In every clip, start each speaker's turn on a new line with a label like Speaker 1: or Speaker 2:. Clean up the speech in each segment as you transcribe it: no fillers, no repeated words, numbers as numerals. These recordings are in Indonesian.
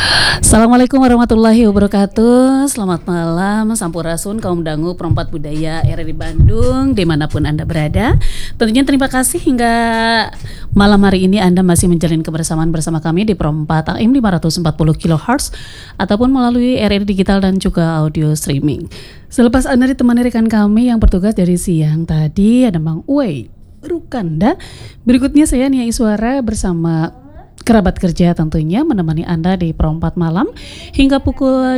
Speaker 1: Assalamualaikum warahmatullahi wabarakatuh. Selamat malam Sampurasun, kaum dangu, perempat budaya RRI Bandung, dimanapun Anda berada. Tentunya terima kasih hingga malam hari ini Anda masih menjalin kebersamaan bersama kami di Perempat AM 540 kHz ataupun melalui RRI Digital dan juga audio streaming. Selepas Anda ditemani rekan kami yang bertugas dari siang tadi, ada Bang Uwei Rukanda. Berikutnya saya Nia Iswara bersama kerabat kerja tentunya menemani Anda di Perempat Malam hingga pukul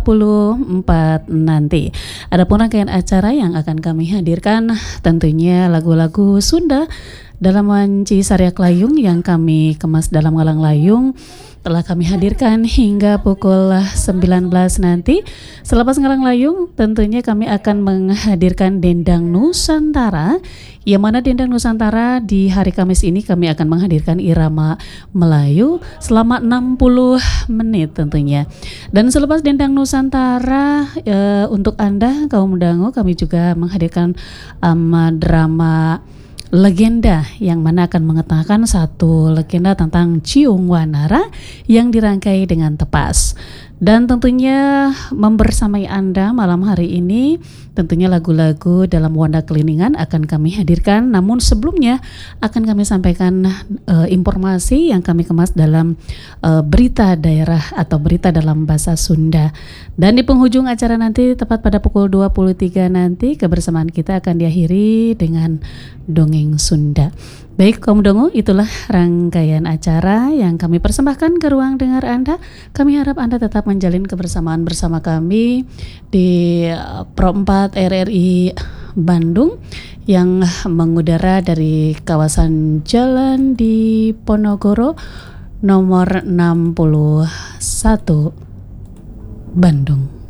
Speaker 1: 24 nanti. Adapun rangkaian acara yang akan kami hadirkan tentunya lagu-lagu Sunda dalam Wanci Sarya Layung yang kami kemas dalam Ngalang Layung telah kami hadirkan hingga pukul 19 nanti. Selepas Ngalang Layung tentunya kami akan menghadirkan Dendang Nusantara, yang mana Dendang Nusantara di hari Kamis ini kami akan menghadirkan irama Melayu selama 60 menit tentunya. Dan selepas Dendang Nusantara untuk Anda kaum dangu, kami juga menghadirkan drama legenda yang mana akan mengetahui satu legenda tentang Ciung Wanara yang dirangkai dengan tepas. Dan tentunya membersamai Anda malam hari ini tentunya lagu-lagu dalam Wanda Keliningan akan kami hadirkan. Namun sebelumnya akan kami sampaikan informasi yang kami kemas dalam berita daerah atau berita dalam bahasa Sunda. Dan di penghujung acara nanti tepat pada pukul 23 nanti kebersamaan kita akan diakhiri dengan dongeng Sunda. Baik kaum dongo, itulah rangkaian acara yang kami persembahkan ke ruang dengar Anda. Kami harap Anda tetap menjalin kebersamaan bersama kami di Pro4 RRI Bandung yang mengudara dari kawasan Jalan di Ponorogo nomor 61 Bandung.